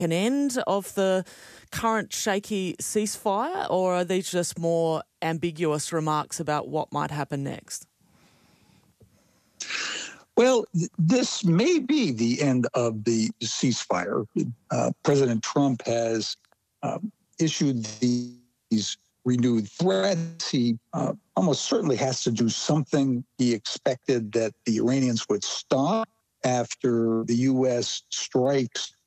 an end of the current shaky ceasefire, or are these just more ambiguous remarks about what might happen next? Well, this may be the end of the ceasefire. President Trump has issued these renewed threats. He almost certainly has to do something. He expected that the Iranians would stop after the U.S. strikes